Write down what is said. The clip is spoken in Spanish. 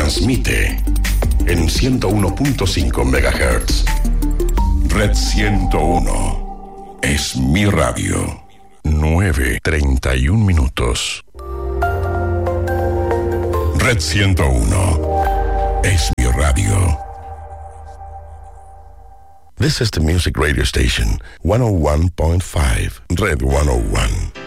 transmite en 101.5 MHz. Red 101 es mi radio. 9:31 minutos. Red 101 es mi radio. This is the music radio station, 101.5, Red 101.